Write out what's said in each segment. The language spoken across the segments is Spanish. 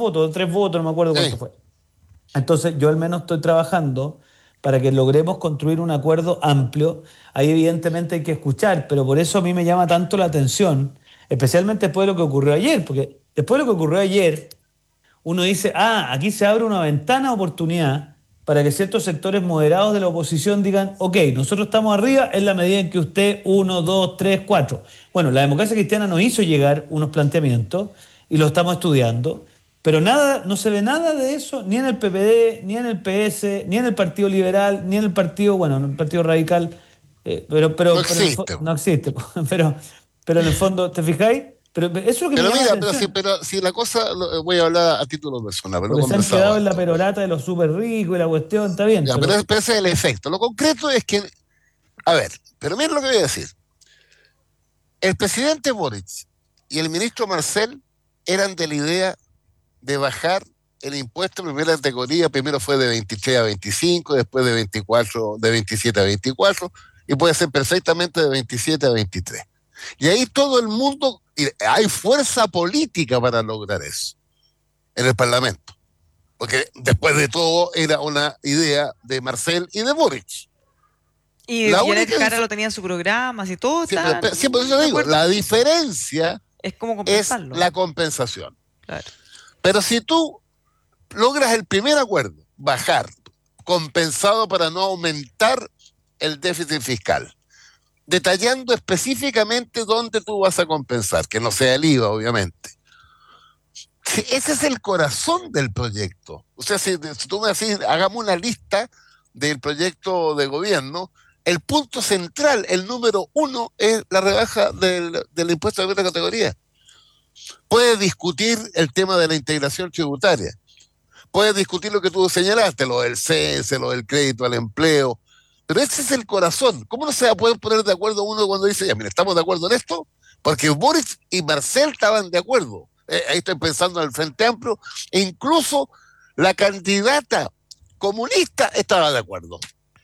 votos, 3 votos, no me acuerdo cuánto Sí. fue. Entonces, yo al menos estoy trabajando para que logremos construir un acuerdo amplio. Ahí evidentemente hay que escuchar, pero por eso a mí me llama tanto la atención, especialmente después de lo que ocurrió ayer, porque después de lo que ocurrió ayer, uno dice, aquí se abre una ventana de oportunidad para que ciertos sectores moderados de la oposición digan, ok, nosotros estamos arriba en la medida en que usted, uno, dos, tres, cuatro. Bueno, la democracia cristiana nos hizo llegar unos planteamientos y lo estamos estudiando, pero nada, no se ve nada de eso ni en el PPD, ni en el PS, ni en el Partido Liberal, ni en el Partido, bueno, en el Partido Radical, No pero en el existe. no existe, pero en el fondo, ¿te fijáis? Pero eso es lo que me Pero llama la mira, atención. pero si la cosa, voy a hablar a título personal, pero lo he Porque se han conversado quedado en la harto. perorata de los súper ricos y la cuestión, está bien, Ya, pero pero ese es el efecto. Lo concreto es que, a ver, pero mira lo que voy a decir. El presidente Boric y el ministro Marcel eran de la idea de bajar el impuesto en primera categoría. Primero fue de 23 a 25, después de 24, de 27 a 24, y puede ser perfectamente de 27 a 23. Y ahí todo el mundo, y hay fuerza política para lograr eso en el Parlamento. Porque después de todo era una idea de Marcel y de Boric. Y La Janet única Jara lo diferencia, tenía en su programa, así todo siempre, están siempre eso de digo, acuerdo la con eso. diferencia Es como es compensarlo. la compensación. Claro. Pero si tú logras el primer acuerdo, bajar, compensado para no aumentar el déficit fiscal, detallando específicamente dónde tú vas a compensar, que no sea el IVA, obviamente. Sí, ese es el corazón del proyecto. O sea, si tú me decís, hagamos una lista del proyecto de gobierno, el punto central, el número uno, es la rebaja del impuesto de primera categoría. Puedes discutir el tema de la integración tributaria, puedes discutir lo que tú señalaste, lo del CES, lo del crédito al empleo, pero ese es el corazón. ¿Cómo no se va a poder poner de acuerdo uno cuando dice, ya, mira, estamos de acuerdo en esto? Porque Boris y Marcel estaban de acuerdo. Ahí estoy pensando en el Frente Amplio, e incluso la candidata comunista estaba de acuerdo.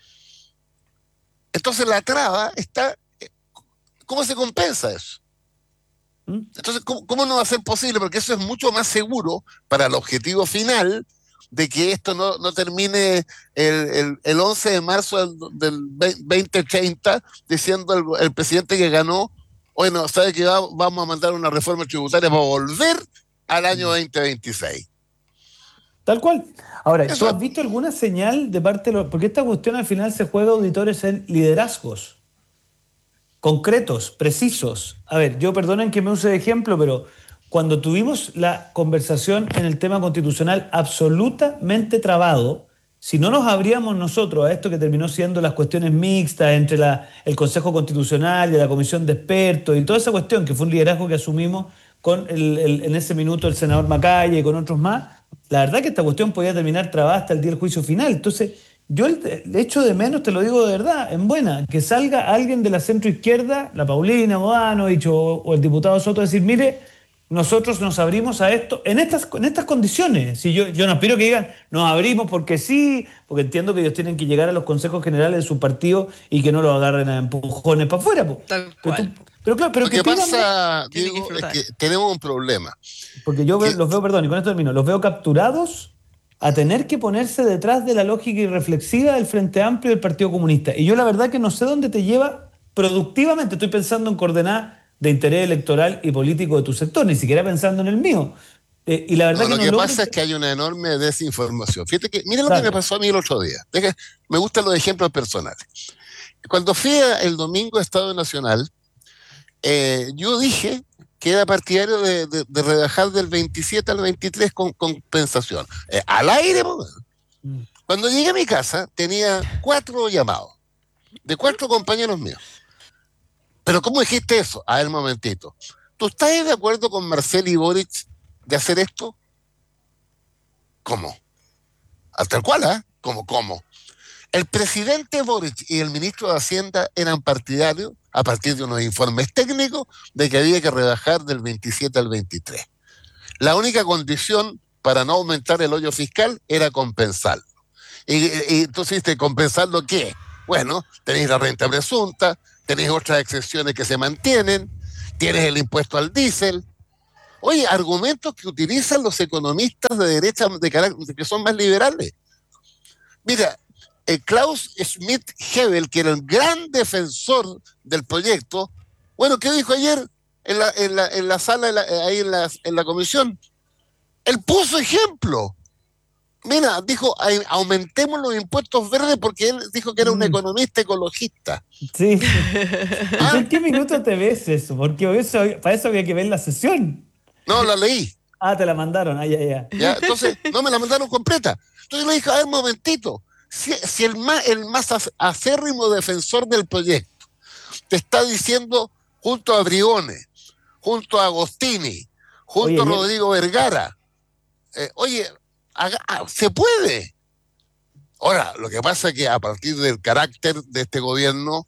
Entonces la traba está, ¿cómo se compensa eso? ¿Mm? Entonces, ¿cómo no va a ser posible? Porque eso es mucho más seguro para el objetivo final de que esto no termine el 11 de marzo del 2030 diciendo el presidente que ganó, bueno, sabe que vamos a mandar una reforma tributaria para volver al año 2026. tal cual. Ahora, ¿tú Eso es, has visto alguna señal de parte de los... Porque esta cuestión al final se juega, auditores, en liderazgos concretos, precisos. A ver, yo perdonen que me use de ejemplo, pero cuando tuvimos la conversación en el tema constitucional absolutamente trabado, si no nos abríamos nosotros a esto que terminó siendo las cuestiones mixtas entre el Consejo Constitucional y la Comisión de Expertos y toda esa cuestión, que fue un liderazgo que asumimos con en ese minuto el senador Macaya y con otros más, la verdad que esta cuestión podía terminar trabada hasta el día del juicio final. Entonces, yo el hecho de menos, te lo digo de verdad, en buena, que salga alguien de la centroizquierda, la Paulina Bodanovich o el diputado Soto, a decir, mire, nosotros nos abrimos a esto en estas condiciones. Si yo no aspiro que digan, nos abrimos porque sí, porque entiendo que ellos tienen que llegar a los consejos generales de su partido y que no lo agarren a empujones para afuera. Po. Tal Pero, cual. pero claro, pero lo que que pidan, pasa, Tiene que Diego, es flotar. que tenemos un problema. porque yo Que, los veo, perdón, y con esto termino, los veo capturados a tener que ponerse detrás de la lógica irreflexiva del Frente Amplio y del Partido Comunista. Y yo la verdad que no sé dónde te lleva productivamente. Estoy pensando en coordenar de interés electoral y político de tu sector, ni siquiera pensando en el mío. Y la verdad no, que lo no que logro... pasa es que hay una enorme desinformación. Fíjate que, mira lo que me Dale. pasó a mí el otro día. Me gustan los ejemplos personales. Cuando fui el domingo a Estado Nacional, yo dije que era partidario de rebajar del 27 al 23 con compensación. Al aire, pues. Mm. Cuando llegué a mi casa, tenía 4 llamados de 4 compañeros míos. Pero ¿cómo dijiste eso? A ver, un momentito. ¿Tú estás de acuerdo con Marcel y Boric de hacer esto? ¿Cómo? Hasta el cual, ¿ah? ¿Cómo? El presidente Boric y el ministro de Hacienda eran partidarios, a partir de unos informes técnicos, de que había que rebajar del 27 al 23. La única condición para no aumentar el hoyo fiscal era compensarlo. Y entonces, ¿compensarlo qué? Bueno, tenéis la renta presunta, tenéis otras excepciones que se mantienen, tienes el impuesto al diésel, Oye, argumentos que utilizan los economistas de derecha que son más liberales. Mira, Klaus Schmidt-Hebel, que era el gran defensor del proyecto, bueno, ¿qué dijo ayer en la sala, ahí en la comisión? Él puso ejemplo. Mira, dijo, aumentemos los impuestos verdes porque él dijo que era un economista ecologista. Sí. ¿En qué minuto te ves eso? Porque para eso había que ver la sesión. No, la leí. Te la mandaron. Ya, entonces, no me la mandaron completa. Entonces le dije, a ver, momentito. Si el más acérrimo defensor del proyecto te está diciendo junto a Briones, junto a Agostini, junto a Rodrigo Vergara, se puede. Ahora, lo que pasa es que a partir del carácter de este gobierno,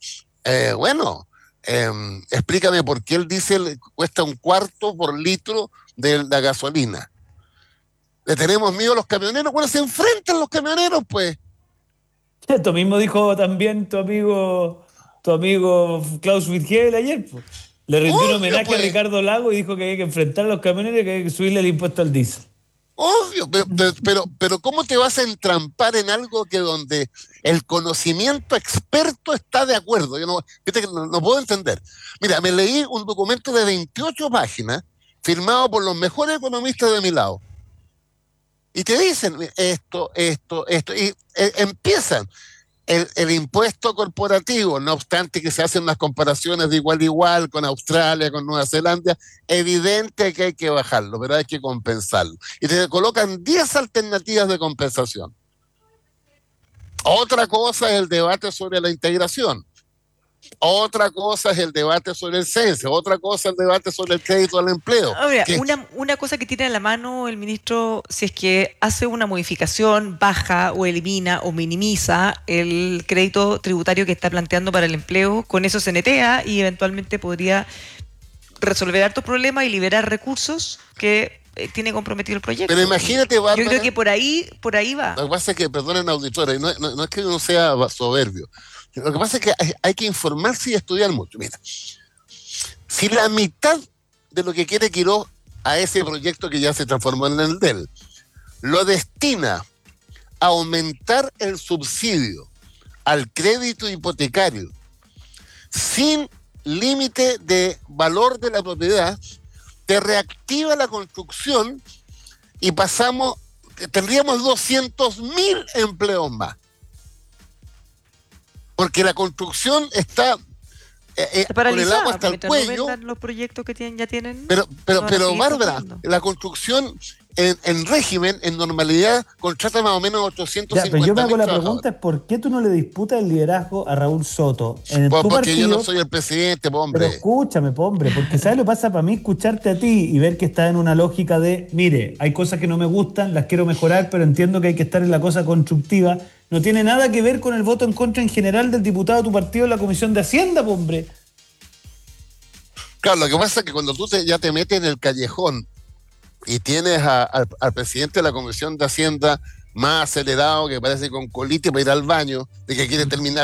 explícame por qué él dice que cuesta $0.25 por litro de la gasolina. Le tenemos miedo a los camioneros. Bueno, se enfrentan los camioneros, pues. Esto mismo dijo también tu amigo Klaus Schmidt-Hebel ayer, pues. Le rindió un homenaje a Ricardo Lago y dijo que hay que enfrentar a los camioneros y que hay que subirle el impuesto al diésel. Obvio, pero ¿cómo te vas a entrampar en algo que donde el conocimiento experto está de acuerdo? Yo no puedo entender. Mira, me leí un documento de 28 páginas firmado por los mejores economistas de mi lado. Y te dicen esto, y empiezan. El impuesto corporativo, no obstante que se hacen unas comparaciones de igual a igual con Australia, con Nueva Zelanda, evidente que hay que bajarlo, pero hay que compensarlo. Y te colocan 10 alternativas de compensación. Otra cosa es el debate sobre la integración. Otra cosa es el debate sobre el censo, otra cosa es el debate sobre el crédito al empleo. Ahora, una cosa que tiene a la mano el ministro, si es que hace una modificación, baja o elimina o minimiza el crédito tributario que está planteando para el empleo, con eso se netea y eventualmente podría resolver hartos problemas y liberar recursos que tiene comprometido el proyecto. Pero imagínate, Bárbara, yo creo que por ahí va. Lo que pasa es que, perdonen auditores, no es que uno sea soberbio. Lo que pasa es que hay que informarse y estudiar mucho. Mira, si la mitad de lo que quiere Quirós a ese proyecto que ya se transformó en el DEL lo destina a aumentar el subsidio al crédito hipotecario sin límite de valor de la propiedad, te reactiva la construcción y tendríamos 200.000 empleos más. Porque la construcción está con el agua hasta el cuello. No los proyectos que ya tienen. Pero Bárbara, la construcción en régimen, en normalidad, contrata más o menos 850. Pero yo me hago la pregunta, ¿por qué tú no le disputas el liderazgo a Raúl Soto? Porque yo no soy el presidente, hombre. Pero escúchame, hombre, porque ¿sabes lo que pasa para mí? Escucharte a ti y ver que estás en una lógica de, mire, hay cosas que no me gustan, las quiero mejorar, pero entiendo que hay que estar en la cosa constructiva. No tiene nada que ver con el voto en contra en general del diputado de tu partido en la Comisión de Hacienda, hombre. Claro, lo que pasa es que cuando tú ya te metes en el callejón y tienes al presidente de la Comisión de Hacienda más acelerado, que parece con colitis para ir al baño, de que quiere terminar.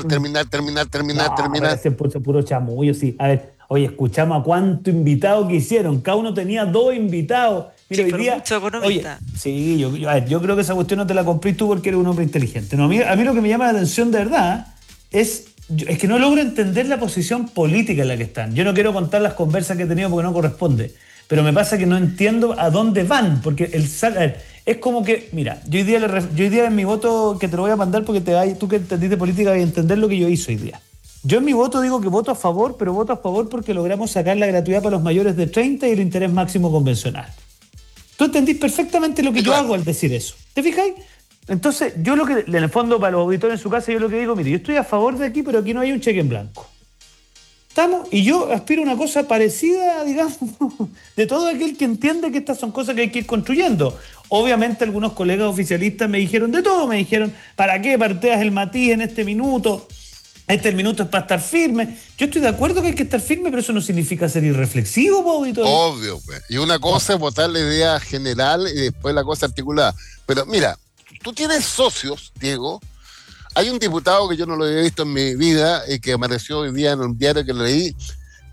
Parece puro chamullo, sí. A ver, oye, escuchamos a cuánto invitado que hicieron. Cada uno tenía 2 invitados. Mira, sí, hoy día, mucho economista. Oye, sí, yo creo que esa cuestión no te la compré tú porque eres un hombre inteligente. No, a mí lo que me llama la atención de verdad es que no logro entender la posición política en la que están. Yo no quiero contar las conversas que he tenido porque no corresponde, pero me pasa que no entiendo a dónde van, porque es como que, mira, yo hoy día en mi voto, que te lo voy a mandar porque tú que entendiste de política vas a entender lo que yo hice hoy día. Yo en mi voto digo que voto a favor, pero voto a favor porque logramos sacar la gratuidad para los mayores de 30 y el interés máximo convencional. Tú entendís perfectamente lo que yo hago al decir eso. ¿Te fijáis? Entonces, yo lo que, en el fondo, para los auditores en su casa, yo lo que digo, mire, yo estoy a favor de aquí, pero aquí no hay un cheque en blanco. ¿Estamos? Y yo aspiro a una cosa parecida, digamos, de todo aquel que entiende que estas son cosas que hay que ir construyendo. Obviamente, algunos colegas oficialistas me dijeron de todo, me dijeron, ¿para qué parteas el matiz en este minuto? Este minuto es para estar firme. Yo estoy de acuerdo que hay que estar firme, pero eso no significa ser irreflexivo, auditor. Obvio, pues. Y una cosa es votar la idea general y después la cosa articulada. Pero mira, tú tienes socios, Diego. Hay un diputado que yo no lo había visto en mi vida y que apareció hoy día en un diario que leí,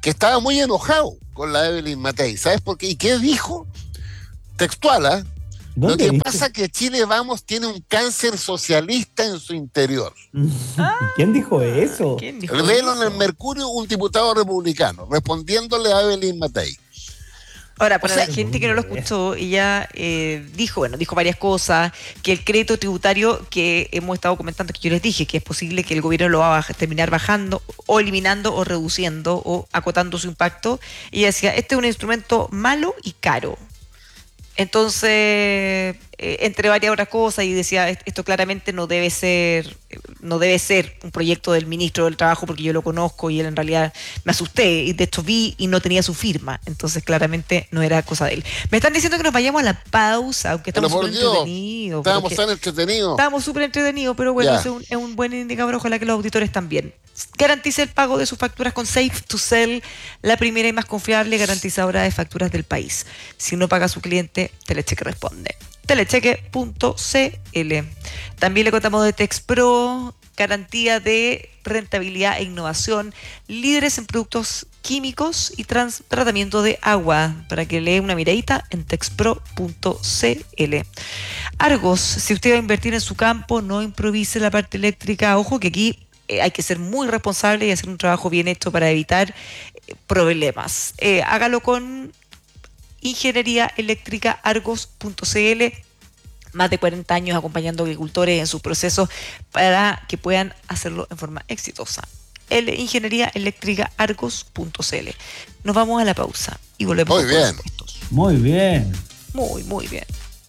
que estaba muy enojado con la Evelyn Matei. ¿Sabes por qué? ¿Y qué dijo? Textual, ¿ah? Lo que pasa es que Chile Vamos tiene un cáncer socialista en su interior. ¿Quién dijo eso? Léelo en el Mercurio, un diputado republicano, respondiéndole a Evelyn Matei. Ahora, para la gente que no lo escuchó, ella dijo varias cosas, que el crédito tributario que hemos estado comentando, que yo les dije, que es posible que el gobierno lo va a terminar bajando, o eliminando, o reduciendo, o acotando su impacto. Ella decía, este es un instrumento malo y caro. Entonces, entre varias otras cosas, y decía, esto claramente no debe ser un proyecto del ministro del Trabajo, porque yo lo conozco y él en realidad me asusté, y de hecho vi y no tenía su firma, entonces claramente no era cosa de él. Me están diciendo que nos vayamos a la pausa, aunque estamos súper entretenidos. Estábamos tan entretenidos. Estábamos súper entretenidos, pero bueno, es un buen indicador, ojalá que los auditores también. Garantice el pago de sus facturas con Safe to Sell, la primera y más confiable garantizadora de facturas del país. Si no paga a su cliente, Telecheque responde. Telecheque.cl. También le contamos de Texpro, garantía de rentabilidad e innovación, líderes en productos químicos y tratamiento de agua, para que le dé una miradita en texpro.cl. Argos, si usted va a invertir en su campo, no improvise la parte eléctrica. Ojo que aquí hay que ser muy responsable y hacer un trabajo bien hecho para evitar problemas. Hágalo con Ingeniería Eléctrica Argos.cl. Más de 40 años acompañando agricultores en sus procesos para que puedan hacerlo en forma exitosa. Ingeniería Eléctrica Argos.cl. Nos vamos a la pausa y volvemos. Muy bien. Muy bien. Muy bien.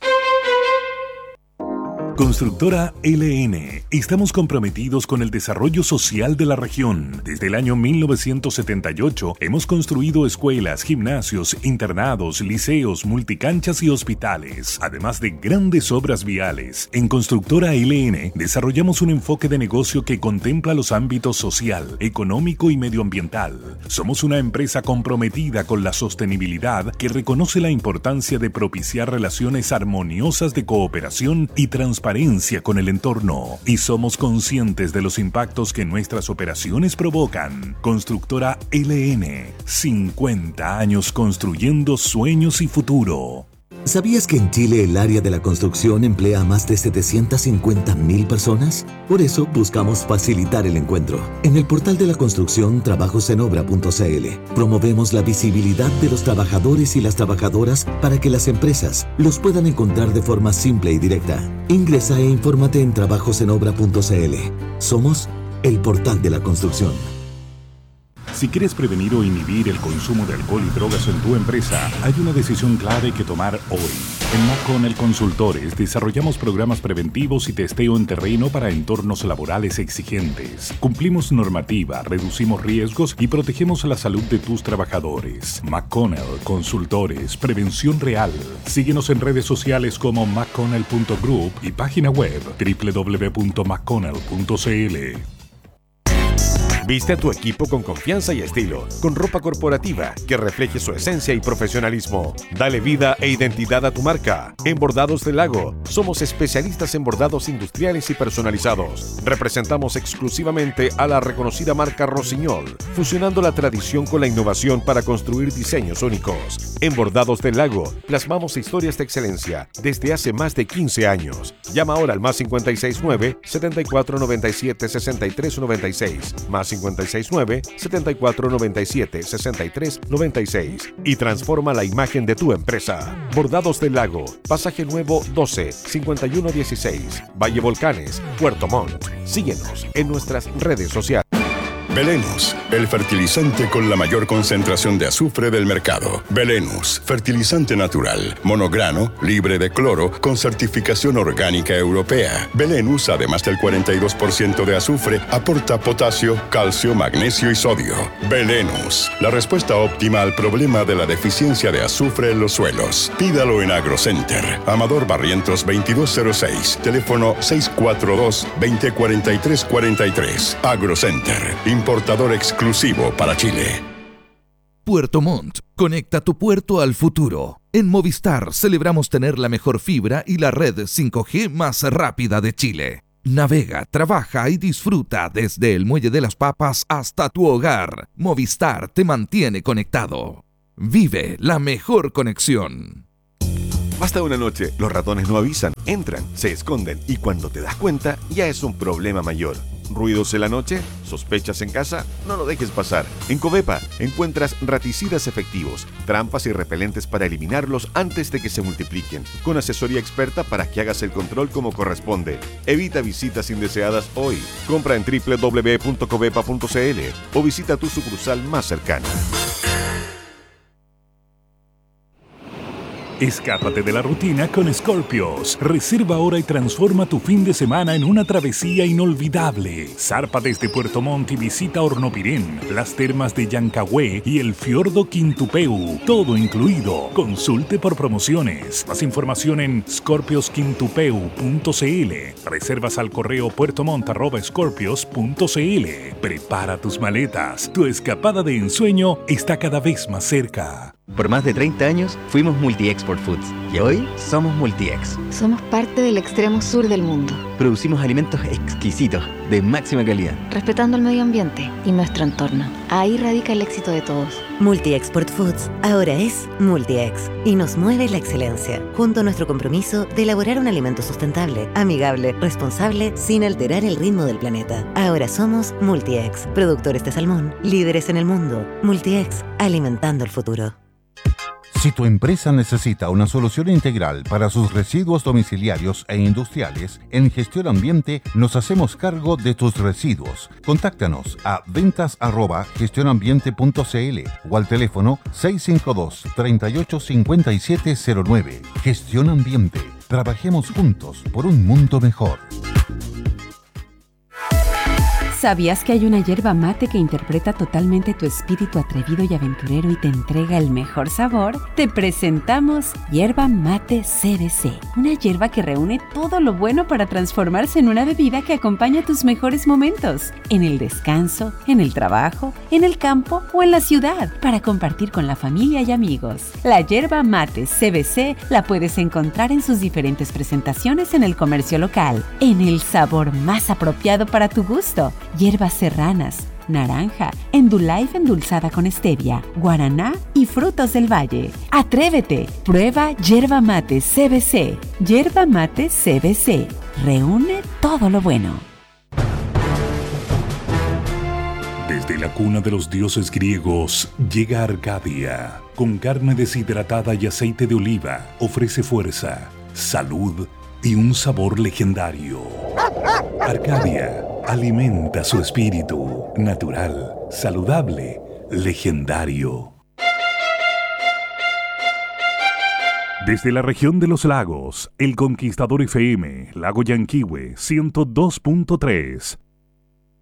Constructora LN. Estamos comprometidos con el desarrollo social de la región. Desde el año 1978 hemos construido escuelas, gimnasios, internados, liceos, multicanchas y hospitales, además de grandes obras viales. En Constructora LN desarrollamos un enfoque de negocio que contempla los ámbitos social, económico y medioambiental. Somos una empresa comprometida con la sostenibilidad que reconoce la importancia de propiciar relaciones armoniosas de cooperación y transparencia con el entorno, y somos conscientes de los impactos que nuestras operaciones provocan. Constructora LN, 50 años construyendo sueños y futuro. ¿Sabías que en Chile el área de la construcción emplea a más de 750.000 personas? Por eso buscamos facilitar el encuentro. En el portal de la construcción trabajosenobra.cl promovemos la visibilidad de los trabajadores y las trabajadoras para que las empresas los puedan encontrar de forma simple y directa. Ingresa e infórmate en trabajosenobra.cl. Somos el portal de la construcción. Si quieres prevenir o inhibir el consumo de alcohol y drogas en tu empresa, hay una decisión clave que tomar hoy. En McConnell Consultores desarrollamos programas preventivos y testeo en terreno para entornos laborales exigentes. Cumplimos normativa, reducimos riesgos y protegemos la salud de tus trabajadores. McConnell Consultores, prevención real. Síguenos en redes sociales como mcconnell.group y página web www.mcconnell.cl. Viste a tu equipo con confianza y estilo, con ropa corporativa que refleje su esencia y profesionalismo. Dale vida e identidad a tu marca. En Bordados del Lago, somos especialistas en bordados industriales y personalizados. Representamos exclusivamente a la reconocida marca Rossignol, fusionando la tradición con la innovación para construir diseños únicos. En Bordados del Lago, plasmamos historias de excelencia desde hace más de 15 años. Llama ahora al más 569-7497-6396, más 569-7497-6396 y transforma la imagen de tu empresa. Bordados del Lago, Pasaje Nuevo 12, 5116, Valle Volcanes, Puerto Montt. Síguenos en nuestras redes sociales. Belenus, el fertilizante con la mayor concentración de azufre del mercado. Belenus, fertilizante natural, monograno, libre de cloro, con certificación orgánica europea. Belenus, además del 42% de azufre, aporta potasio, calcio, magnesio y sodio. Belenus, la respuesta óptima al problema de la deficiencia de azufre en los suelos. Pídalo en AgroCenter. Amador Barrientos 2206, teléfono 642-2043-43. AgroCenter, importador exclusivo para Chile. Puerto Montt, conecta tu puerto al futuro. En Movistar celebramos tener la mejor fibra y la red 5G más rápida de Chile. Navega, trabaja y disfruta desde el Muelle de las Papas hasta tu hogar. Movistar te mantiene conectado. Vive la mejor conexión. Basta una noche, los ratones no avisan, entran, se esconden y cuando te das cuenta ya es un problema mayor. ¿Ruidos en la noche? ¿Sospechas en casa? No lo dejes pasar. En Covepa encuentras raticidas efectivos, trampas y repelentes para eliminarlos antes de que se multipliquen, con asesoría experta para que hagas el control como corresponde. Evita visitas indeseadas hoy. Compra en www.covepa.cl o visita tu sucursal más cercana. Escápate de la rutina con Scorpios. Reserva ahora y transforma tu fin de semana en una travesía inolvidable. Zarpa desde Puerto Montt y visita Hornopirén, las termas de Llancagüe y el fiordo Quintupeu. Todo incluido. Consulte por promociones. Más información en scorpiosquintupeu.cl. Reservas al correo puertomont@scorpios.cl. Prepara tus maletas. Tu escapada de ensueño está cada vez más cerca. Por más de 30 años fuimos Multi-Export Foods y hoy somos Multi-Ex. Somos parte del extremo sur del mundo. Producimos alimentos exquisitos, de máxima calidad. Respetando el medio ambiente y nuestro entorno. Ahí radica el éxito de todos. Multi-Export Foods ahora es Multi-Ex y nos mueve la excelencia, junto a nuestro compromiso de elaborar un alimento sustentable, amigable, responsable, sin alterar el ritmo del planeta. Ahora somos Multi-Ex, productores de salmón, líderes en el mundo. Multi-Ex, alimentando el futuro. Si tu empresa necesita una solución integral para sus residuos domiciliarios e industriales, en Gestión Ambiente nos hacemos cargo de tus residuos. Contáctanos a ventas@gestionambiente.cl o al teléfono 652-385709. Gestión Ambiente. Trabajemos juntos por un mundo mejor. ¿Sabías que hay una yerba mate que interpreta totalmente tu espíritu atrevido y aventurero y te entrega el mejor sabor? Te presentamos Yerba Mate CBC, una yerba que reúne todo lo bueno para transformarse en una bebida que acompaña tus mejores momentos, en el descanso, en el trabajo, en el campo o en la ciudad, para compartir con la familia y amigos. La Yerba Mate CBC la puedes encontrar en sus diferentes presentaciones en el comercio local, en el sabor más apropiado para tu gusto. Hierbas serranas, naranja, Endullife endulzada con stevia, guaraná y frutos del valle. ¡Atrévete! Prueba Yerba Mate CBC. Yerba Mate CBC. Reúne todo lo bueno. Desde la cuna de los dioses griegos llega Arcadia. Con carne deshidratada y aceite de oliva, ofrece fuerza, salud y un sabor legendario. Arcadia alimenta su espíritu, natural, saludable, legendario. Desde la región de los lagos, El Conquistador FM, Lago Yanquihue 102.3.